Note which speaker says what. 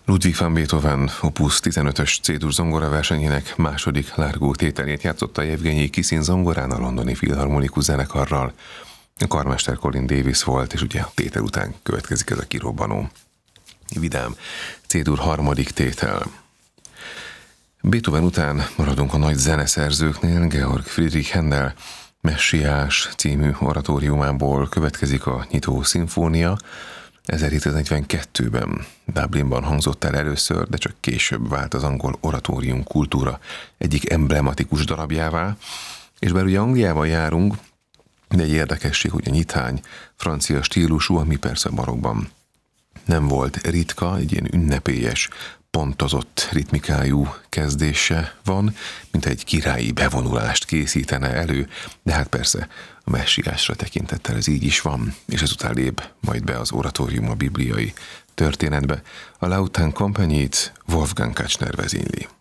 Speaker 1: Ludwig van Beethoven Opus 15-ös C-dur zongoraversenyének második Largo tételét játszotta Jevgenyi Kisin zongorán a Londoni Filharmonikus Zenekarral. A karmester Colin Davis volt, és ugye a tétel után következik ez a kirobbanó. Vidám C-dur harmadik tétel. Beethoven után maradunk a nagy zeneszerzőknél. Georg Friedrich Händel Messiás című oratóriumából következik a nyitó szimfónia. 1742-ben Dublinban hangzott el először, de csak később vált az angol oratórium kultúra egyik emblematikus darabjává, és bár ugye Angliában járunk, de egy érdekesség, hogy a nyitány francia stílusú, ami persze barokkban nem volt ritka, egy ilyen ünnepélyes, pontozott ritmikájú kezdése van, mint egy királyi bevonulást készítene elő, de hát persze a messiásra tekintettel ez így is van, és ezután lép majd be az oratórium a bibliai történetbe. A Lautern Compagnie-t Wolfgang Kastner vezényli.